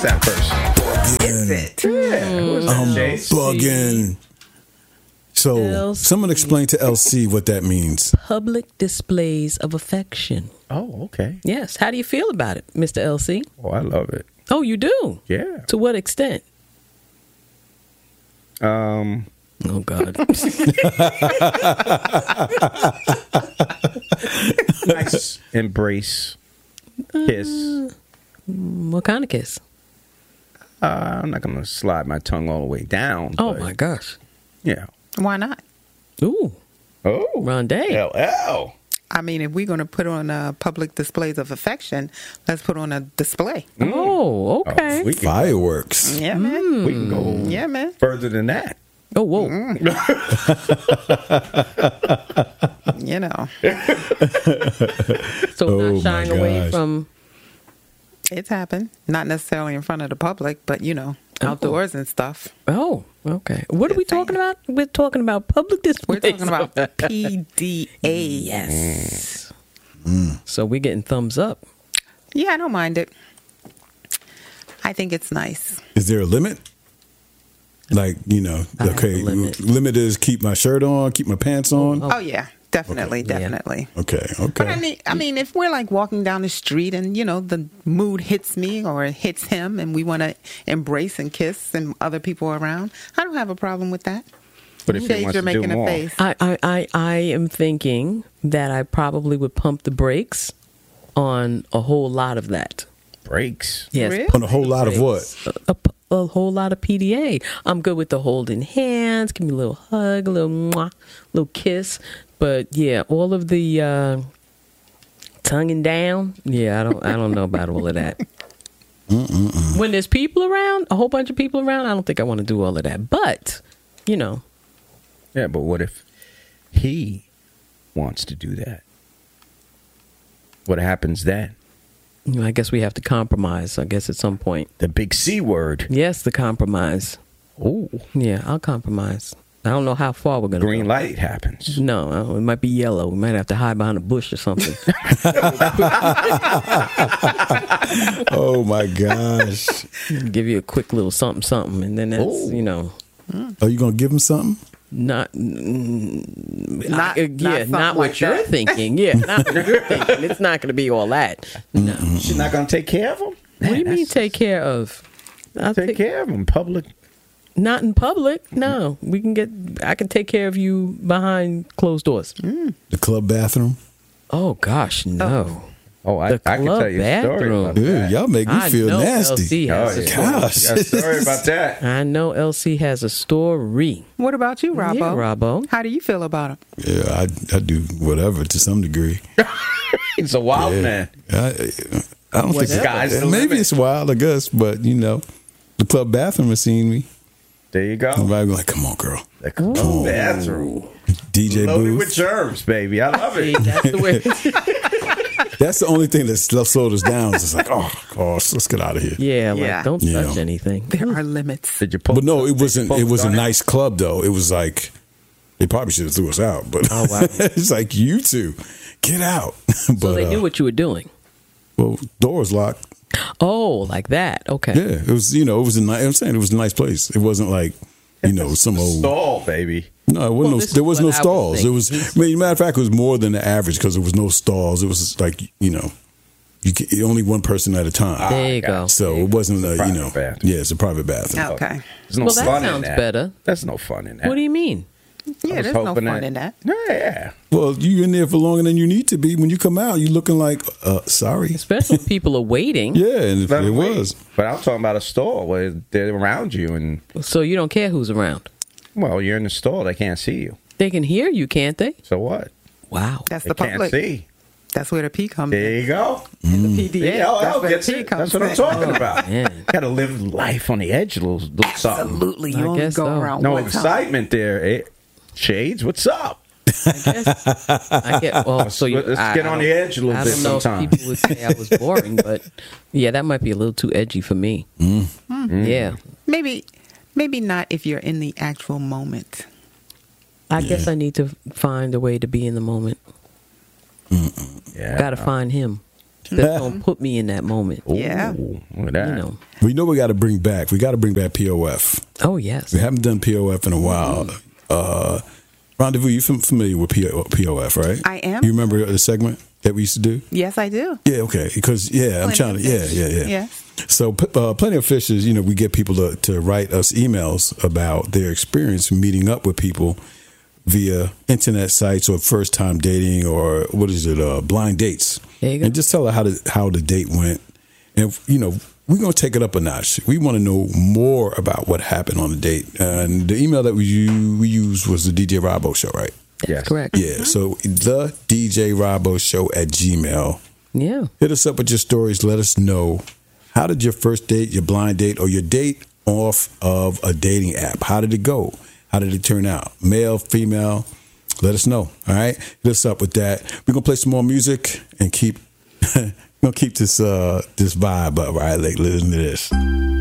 that person? Is it? Yeah. Who is that, Chase? Bugging. So, LC. someone explain to LC what that means. Public displays of affection. Oh, okay. Yes. How do you feel about it, Mr. LC? Oh, I love it. Oh, you do? Yeah. To what extent? Oh, God. Nice embrace, kiss. What kind of kiss? I'm not gonna slide my tongue all the way down. Oh, but, my gosh. Yeah. Why not? Ooh. Oh. Rondé. LL. I mean, if we're going to put on public displays of affection, let's put on a display. Oh, okay. We can, Fireworks. Yeah, man. we can go Yeah, man. further than that. Oh, whoa. You know, So Oh, not my shying away gosh. from... it's happened. Not necessarily in front of the public, but, you know, outdoors and stuff. Oh, okay. What are we Just saying. talking about? We're talking about public displays. We're talking about of- PDA. Yes. So we're getting thumbs up. Yeah, I don't mind it. I think it's nice. Is there a limit? Like, I have okay, a limit. limit is keep my shirt on, keep my pants on. Oh, yeah. Definitely, definitely. Okay. But I mean, if we're like walking down the street and the mood hits me or it hits him, and we want to embrace and kiss and other people around, I don't have a problem with that. But if he Shades, wants you're to do making a more, face. I am thinking that I probably would pump the brakes on a whole lot of that. breaks. Yes. Really? On a whole lot of what? A whole lot of PDA. I'm good with the holding hands, give me a little hug, a little mwah, little kiss. But yeah, all of the tonguing down. Yeah, I don't know about all of that. When there's people around, a whole bunch of people around, I don't think I want to do all of that. But Yeah, but what if he wants to do that? What happens then? I guess we have to compromise. I guess at some point. The big C word. Yes, the compromise. Oh, Yeah, I'll compromise. I don't know how far we're going to green go. light happens. No, it might be yellow. We might have to hide behind a bush or something. Oh my gosh! Give you a quick little something, and then that's, Ooh. Are you gonna give him something? not Not not what like you're that. thinking. Yeah, not what you're thinking. It's not going to be all that. No. She's not going to take care of him? What do you mean take care of? I Take think care of him. Public. not in public. No, I can take care of you behind closed doors. The club bathroom? Oh gosh, no. Oh, I The can club tell you a story bathroom. about Ew, that. y'all make me I feel know nasty. LC has a story. Gosh. Got a story about that. I know LC has a story. What about you, Robbo? Yeah, Robbo. How do you feel about it? Yeah, I do whatever to some degree. He's a wild Yeah. man. I don't think Sky's the maybe limit. it's wild, I guess, but the club bathroom has seen me. There you go. Everybody be like, "Come on, girl." The club bathroom. DJ Loaded with Booth. germs, baby. I love See, it. that's the way. That's the only thing that slowed us down. It's like, let's get out of here. Yeah, like Yeah. don't Yeah. touch anything. There are limits. Did you post? But no, it wasn't. Post It was a on nice club, though. It was like they probably should have threw us out. But Oh, wow. it's like you two get out. So but they knew what you were doing. well, door was locked. Oh, like that. Okay. Yeah, it was. It was a nice. I'm saying it was a nice place. It wasn't like some old. Stall, baby. No, it wasn't. Well, No, this is there was what no I was stalls. It thinking. was. I mean, matter of fact, it was more than the average because there was no stalls. It was like only one person at a time. There you got go. it. So it wasn't a private bathroom. Yeah, it's a private bathroom. Okay. There's no Well, that fun in sounds that. better. There's no fun in that. What do you mean? Yeah, was there's no hoping fun in that. Yeah. Well, you in there for longer than you need to be. When you come out, you looking like sorry. Especially if people are waiting. Yeah, and if Let it 'em wait. was. But I'm talking about a store where they're around you, and So you don't care who's around. well, you're in the store. They can't see you. They can hear you, can't they? So what? Wow. That's They the can't public. see. That's where the P comes There in. you go. The PDA. Yeah, That's where gets the P it. comes That's what I'm in. talking about. man. Got to live life on the edge a little something. Absolutely. I You only guess go so. around No one time. excitement there. Shades, what's up? I get. Well, so you, Let's I- get I on don't- the edge a little I bit don't know sometime. if people would say I was boring, but yeah, that might be a little too edgy for me. Yeah, Maybe not if you're in the actual moment. I guess I need to find a way to be in the moment. Yeah. Got to find him. that's gonna put me in that moment. Ooh, Yeah. look at that. You know. We know we got to bring back POF. Oh yes. We haven't done POF in a while. Rendezvous, you familiar with POF, right? I am. You remember the segment that we used to do? Yes, I do. Yeah, okay. Because I'm trying to. Yeah. Yes. So, Plenty of Fish is, we get people to write us emails about their experience meeting up with people via internet sites or first time dating or blind dates. There you go. And just tell her how the date went. And we're going to take it up a notch. We want to know more about what happened on the date. And the email that we used was the DJ Rabo Show, right? Yes. Correct. Yeah. So the DJ Rabo Show at Gmail. Yeah. Hit us up with your stories. Let us know, how did your first date, your blind date, or your date off of a dating app? How did it go? How did it turn out? Male, female? Let us know. All right. Hit us up with that. We're gonna play some more music and keep this vibe up. All right. Listen to this.